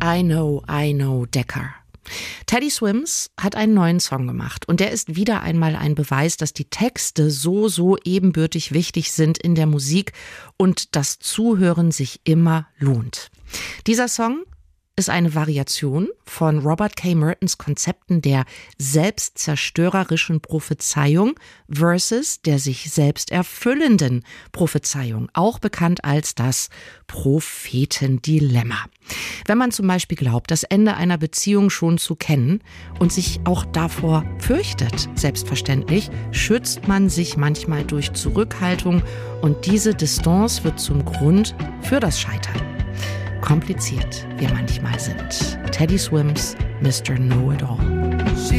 I Know, Decker. Teddy Swims hat einen neuen Song gemacht und der ist wieder einmal ein Beweis, dass die Texte so ebenbürtig wichtig sind in der Musik und das Zuhören sich immer lohnt. Dieser Song ist eine Variation von Robert K. Mertens Konzepten der selbstzerstörerischen Prophezeiung versus der sich selbst erfüllenden Prophezeiung, auch bekannt als das Prophetendilemma. Wenn man zum Beispiel glaubt, das Ende einer Beziehung schon zu kennen und sich auch davor fürchtet, selbstverständlich, schützt man sich manchmal durch Zurückhaltung und diese Distanz wird zum Grund für das Scheitern. Kompliziert wir manchmal sind. Teddy Swims, Mr. Know-It-All.